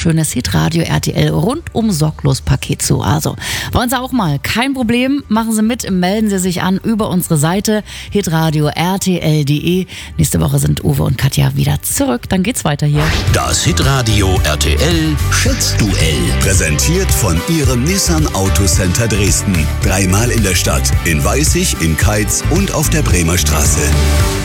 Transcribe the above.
schönes Hitradio RTL rundum sorglos Paket zu. Also, wollen Sie auch mal? Kein Problem, machen Sie mit, melden Sie sich an über unsere Seite hitradio rtl.de. Nächste Woche sind Uwe und Katja wieder zurück. Dann geht's weiter hier. Das Hitradio RTL Schätzduell. Präsentiert von Ihrem Nissan Autocenter Dresden. 3-mal in der Stadt. In Weißig, in Keitz und auf der Bremer Straße.